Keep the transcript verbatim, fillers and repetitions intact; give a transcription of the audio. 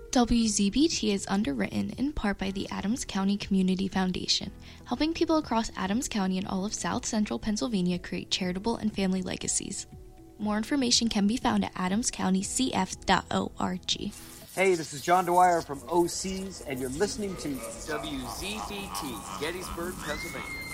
W Z B T is underwritten in part by the Adams County Community Foundation, helping people across Adams County and all of South Central Pennsylvania create charitable and family legacies. More information can be found at adams county c f dot org. Hey, this is John Dwyer from O Cs, and you're listening to W Z B T, Gettysburg, Pennsylvania.